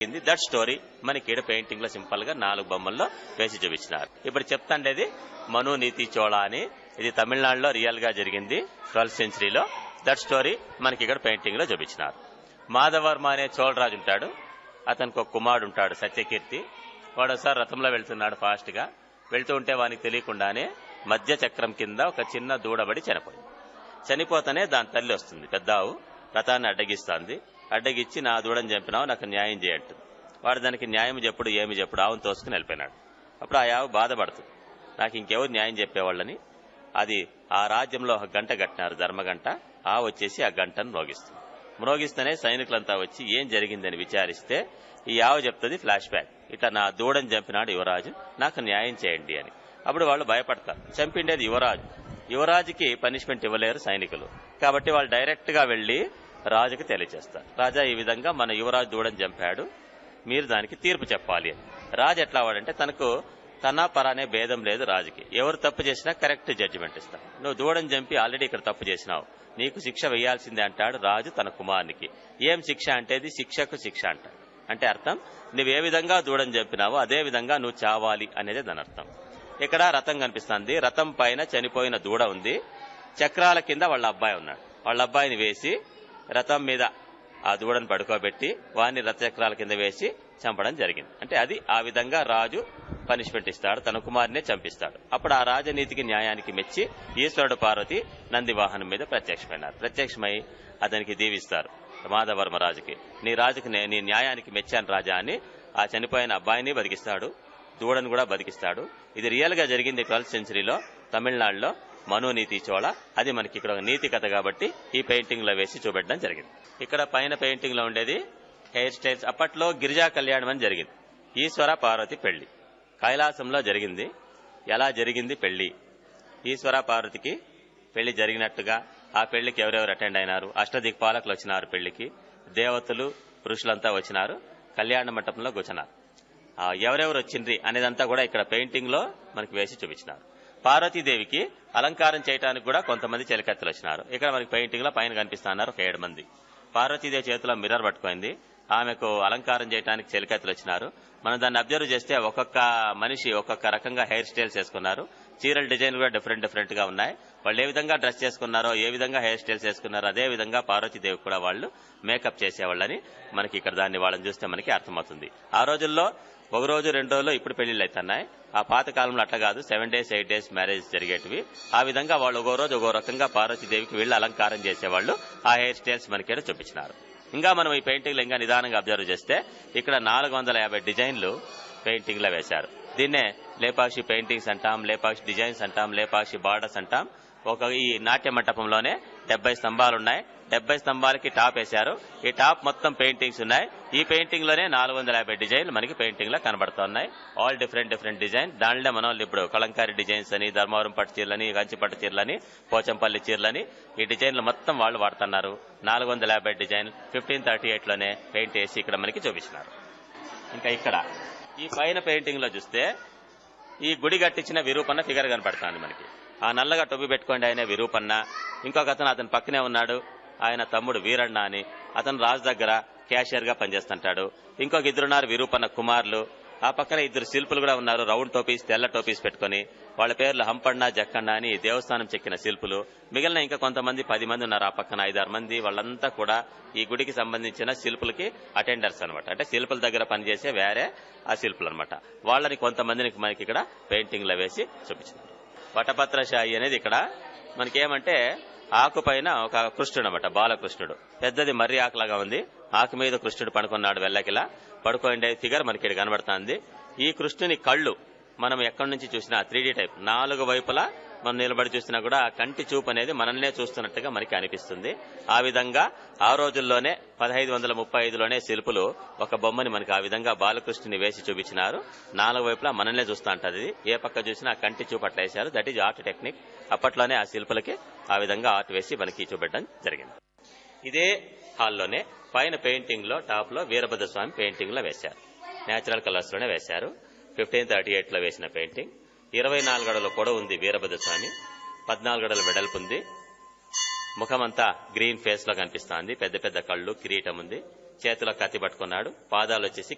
That story మనకి ఈడ painting లో సింపుల్ గా 4 బొమ్మల్లో వేసి చూపించినారు. ఇప్పుడు చెప్తాండేది మను నీతి చోళ అని. ఇది తమిళనాడులో రియల్ గా జరిగింది 12th సెంచరీలో. దట్ స్టోరీ మనకి ఇక్కడ పెయింటింగ్ లో చూపించినారు. మాధవర్మ అనే చోళరాజు ఉంటాడు. అతనికి ఒక కుమారుడు ఉంటాడు సత్యకీర్తి. వాడు ఒకసారి రథంలో వెళ్తున్నాడు ఫాస్ట్ గా. వెళ్తూ ఉంటే వానికి తెలియకుండానే మధ్య చక్రం కింద ఒక చిన్న దూడబడి చనిపోయింది. చనిపోతానే దాని తల్లి వస్తుంది, పెద్ద ఆవు రథాన్ని అడ్డగిస్తుంది. అడ్డగిచ్చి నా దూడని చంపినావు, నాకు న్యాయం చేయంటుంది. వాడు దానికి న్యాయం చెప్పుడు ఏమి చెప్పుడు ఆవును తోసుకుని వెళ్ళిపోయినాడు. అప్పుడు ఆ ఆవు బాధపడుతుంది, నాకు ఇంకెవరు న్యాయం చెప్పేవాళ్ళని. అది ఆ రాజ్యంలో ఒక గంట కట్టినారు, ధర్మగంట. ఆవు వచ్చేసి ఆ గంటను మ్రోగిస్తుంది. మ్రోగిస్తేనే సైనికులంతా వచ్చి ఏం జరిగిందని విచారిస్తే ఈ ఆవు చెప్తుంది ఫ్లాష్ బ్యాక్, ఇట్లా నా దూడని చంపినాడు యువరాజు, నాకు న్యాయం చేయండి అని. అప్పుడు వాళ్ళు భయపడతారు, చంపిండేది యువరాజు, యువరాజుకి పనిష్మెంట్ ఇవ్వలేరు సైనికులు. కాబట్టి వాళ్ళు డైరెక్ట్ గా వెళ్లి రాజుకి తెలియజేస్తారు, రాజా ఈ విధంగా మన యువరాజు దూడని చంపాడు, మీరు దానికి తీర్పు చెప్పాలి అని. రాజు ఎట్లా వాడంటే తనకు తన పరానే భేదం లేదు రాజుకి. ఎవరు తప్పు చేసినా కరెక్ట్ జడ్జిమెంట్ ఇస్తాడు. నువ్వు దూడని చంపి ఆల్రెడీ ఇక్కడ తప్పు చేసినావు, నీకు శిక్ష వేయాల్సిందే అంటాడు రాజు తన కుమారునికి. ఏం శిక్ష అంటే ఇది శిక్షకు శిక్ష అంటాడు. అంటే అర్థం నువ్వు ఏ విధంగా దూడని చంపినావో అదే విధంగా నువ్వు చావాలి అనేది దాని అర్థం. ఇక్కడ రథం కనిపిస్తుంది, రథం పైన చనిపోయిన దూడ ఉంది, చక్రాల కింద వాళ్ళ అబ్బాయి ఉన్నాడు. వాళ్ళ అబ్బాయిని వేసి రథం మీద ఆ దూడను పడుకోబెట్టి వాడిని రథచక్రాల కింద వేసి చంపడం జరిగింది. అంటే అది ఆ విధంగా రాజు పనిష్మెంట్ ఇస్తాడు, తన కుమారునే చంపిస్తాడు. అప్పుడు ఆ రాజనీతికి న్యాయానికి మెచ్చి ఈశ్వరుడు పార్వతి నంది వాహనం మీద ప్రత్యక్షమైనారు. ప్రత్యక్షమై అతనికి దీవిస్తారు మాధవర్మ రాజుకి. నీ న్యాయానికి మెచ్చాను రాజా అని ఆ చనిపోయిన అబ్బాయిని బతికిస్తాడు, దూడను కూడా బతికిస్తాడు. ఇది రియల్ గా జరిగింది 12th సెంచరీలో తమిళనాడులో మను నీతి చోళ. అది మనకి ఇక్కడ ఒక నీతి కథ కాబట్టి ఈ పెయింటింగ్ లో వేసి చూపెట్టడం జరిగింది. ఇక్కడ పైన పెయింటింగ్ లో ఉండేది హెయిర్ స్టైల్స్. అప్పట్లో గిరిజా కళ్యాణం అని జరిగింది, ఈశ్వర పార్వతి పెళ్లి కైలాసంలో జరిగింది. ఎలా జరిగింది పెళ్లి? ఈశ్వర పార్వతికి పెళ్లి జరిగినట్టుగా ఆ పెళ్లికి ఎవరెవరు అటెండ్ అయినారు, అష్టదిక్పాలకులు వచ్చినారు పెళ్లికి, దేవతలు పురుషులంతా వచ్చినారు, కళ్యాణ మంటపంలో కూర్చున్నారు. ఎవరెవరు వచ్చిండ్రి అనేదంతా కూడా ఇక్కడ పెయింటింగ్ లో మనకి వేసి చూపించినారు. పార్వతీదేవికి అలంకారం చేయడానికి కూడా కొంతమంది చెలికత్తెలు వచ్చినారు. ఇక్కడ మనకి పెయింటింగ్ లో పైన కనిపిస్తున్నారు ఒక 7 మంది. పార్వతీదేవి చేతిలో మిర్రర్ పట్టుకుంది, ఆమెకు అలంకారం చేయడానికి చెలికత్తెలు వచ్చినారు. మనం దాన్ని అబ్జర్వ్ చేస్తే ఒక్కొక్క మనిషి ఒక్కొక్క రకంగా హెయిర్ స్టైల్స్ చేసుకున్నారు. చీరల డిజైన్ కూడా డిఫరెంట్ గా ఉన్నాయి. వాళ్ళు ఏ విధంగా డ్రెస్ చేసుకున్నారో, ఏ విధంగా హెయిర్ స్టైల్స్ చేసుకున్నారో అదే విధంగా పార్వతీదేవి కూడా వాళ్ళు మేకప్ చేసేవాళ్ళని మనకి ఇక్కడ దాన్ని వాళ్ళని చూస్తే మనకి అర్థమవుతుంది. ఆ రోజుల్లో 1 రోజు 2 రోజుల్లో ఇప్పుడు పెళ్లిళ్ళు అవుతున్నాయి. ఆ పాత కాలంలో అట్లా కాదు, 7 days 8 days మ్యారేజ్ జరిగేటివి. ఆ విధంగా వాళ్ళు ఒక్కో రోజు ఒక్కో రకంగా పార్వతీదేవికి వీళ్ళు అలంకారం చేసేవాళ్ళు. ఆ హెయిర్ స్టైల్స్ మనకి చూపించినారు. ఇంకా మనం ఈ పెయింటింగ్ లో ఇంకా నిదానంగా అబ్జర్వ్ చేస్తే ఇక్కడ 450 డిజైన్లు పెయింటింగ్ లో వేశారు. దీన్నే లేపాక్షి పెయింటింగ్స్ అంటాం, లేపాక్షి డిజైన్స్ అంటాం, లేపాక్షి బార్డర్స్ అంటాం. ఈ నాట్య మంటపంలోనే 70 స్తంభాలు ఉన్నాయి. 70 స్తంభాలకి టాప్ వేశారు. ఈ టాప్ మొత్తం పెయింటింగ్స్ ఉన్నాయి. ఈ పెయింటింగ్ లోనే 450 డిజైన్లు మనకి పెయింటింగ్ లో కనబడుతున్నాయి. All different design. దానిలో మనం ఇప్పుడు కలంకారీ డిజైన్స్ అని, ధర్మవరం పట్టు చీరలని, కంచి పట్టు చీరలని, పోచంపల్లి చీరలని ఈ డిజైన్లు మొత్తం వాళ్ళు వాడుతున్నారు. 450 డిజైన్ 1538 లోనే పెయింట్ వేసి ఇక్కడ మనకి చూపించినారు. ఇంకా ఇక్కడ ఈ పైన పెయింటింగ్ లో చూస్తే ఈ గుడి కట్టించిన విరూపన్న ఫిగర్ కనపడుతుంది మనకి. ఆ నల్లగా టొబ్బి పెట్టుకోండి ఆయన విరూపన్న. ఇంకొక అతను పక్కనే ఉన్నాడు, ఆయన తమ్ముడు వీరಣ್ణ అని. అతను రాజు దగ్గర క్యాషియర్ గా పనిచేస్తుంటాడు. ఇంకొక 2 ఉన్నారు విరూపన్న కుమారులు. ఆ పక్కన 2 శిల్పులు కూడా ఉన్నారు, రౌండ్ టోపీస్ తెల్ల టోపీస్ పెట్టుకుని. వాళ్ళ పేర్లు హంపಣ್ణ జక్కಣ್ణ అని దేవస్థానం చెక్కిన శిల్పులు. మిగిలిన ఇంకా కొంతమంది 10 మంది ఉన్నారు, ఆ పక్కన 5-6 మంది. వాళ్ళంతా కూడా ఈ గుడికి సంబంధించిన శిల్పులకి అటెండర్స్ అనమాట. అంటే శిల్పుల దగ్గర పనిచేసే వేరే ఆ శిల్పులు అనమాట. వాళ్ళని కొంతమందిని మనకి ఇక్కడ పెయింటింగ్ లో వేసి చూపించారు. వటపత్రశాయి అనేది ఇక్కడ మనకేమంటే ఆకు పైన ఒక కృష్ణుడు అనమాట, బాలకృష్ణుడు. పెద్దది మర్రి ఆకులాగా ఉంది. ఆకు మీద కృష్ణుడు పడుకున్నాడు, వెల్లకిలా పడుకోండే ఫిగర్ మనకి ఇక్కడ కనబడుతుంది. ఈ కృష్ణుని కళ్ళు మనం ఎక్కడి నుంచి చూసినా 3D టైప్ 4 వైపులా మనం నిలబడి చూసినా కూడా ఆ కంటి చూపు అనేది మనల్నే చూస్తున్నట్టుగా మనకి అనిపిస్తుంది. ఆ విధంగా ఆ రోజుల్లోనే 1535లోనే శిల్పులు ఒక బొమ్మని మనకి ఆ విధంగా బాలకృష్ణుని వేసి చూపించినారు. 4 వైపులా మనల్నే చూస్తూ ఉంటది. ఏ పక్క చూసినా కంటి చూపు అట్లా వేశారు. That is art technique. అప్పట్లోనే ఆ శిల్పులకి ఆ విధంగా ఆర్ట్ వేసి మనకి చూపెట్టడం జరిగింది. ఇదే హాల్లోనే పైన పెయింటింగ్ లో టాప్ లో వీరభద్ర స్వామి పెయింటింగ్ లో వేశారు. నేచురల్ కలర్స్ లోనే వేశారు. 1538లో వేసిన పెయింటింగ్. 24 అడుగుల పొడవు ఉంది వీరభద్ర స్వామి, 14 అడుగుల వెడల్పు ఉంది. ముఖమంతా గ్రీన్ ఫేస్ లో కనిపిస్తోంది, పెద్ద పెద్ద కళ్ళు, కిరీటం ఉంది, చేతిలో కత్తి పట్టుకున్నాడు, పాదాలు వచ్చేసి